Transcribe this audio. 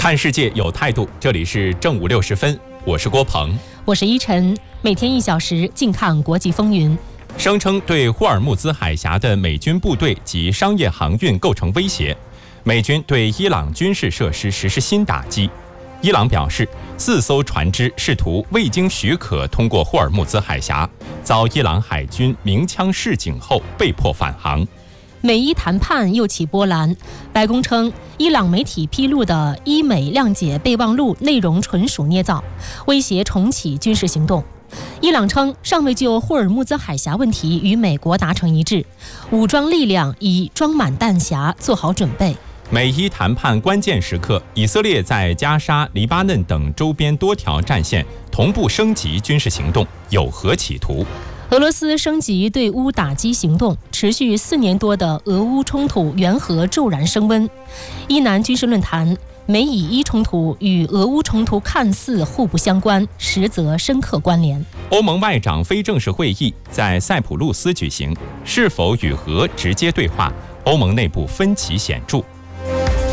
看世界有态度，这里是正午60分，我是郭鹏， 我是依晨，每天1小时，静看国际风云。 声称对霍尔木兹海峡的美军部队及商业航运构成威胁，美军对伊朗军事设施实施新打击。伊朗表示，4艘船只试图未经许可通过霍尔木兹海峡，遭伊朗海军鸣枪示警后被迫返航。 美伊谈判又起波澜，白宫称伊朗媒体披露的伊美谅解备忘录内容纯属捏造，威胁重启军事行动。伊朗称尚未就霍尔木兹海峡问题与美国达成一致，武装力量已装满弹匣，做好准备。 美伊谈判关键时刻，以色列在加沙、黎巴嫩等周边多条战线同步升级军事行动，有何企图？ 俄罗斯升级对乌打击行动，持续4年多的俄乌冲突缘河骤然升温。伊南军事论坛，美以伊冲突与俄乌冲突看似互不相关，实则深刻关联。 欧盟外长非正式会议在塞浦路斯举行，是否与俄直接对话？欧盟内部分歧显著。